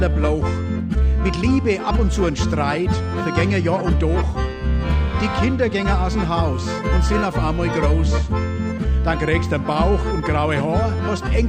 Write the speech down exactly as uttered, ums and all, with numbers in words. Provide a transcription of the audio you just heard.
der Bloch. Mit Liebe ab und zu ein Streit, vergänge Jahr und doch. Die Kinder gängen aus dem Haus und sind auf einmal groß. Dann kriegst du einen Bauch und graue Haare, hast Enkel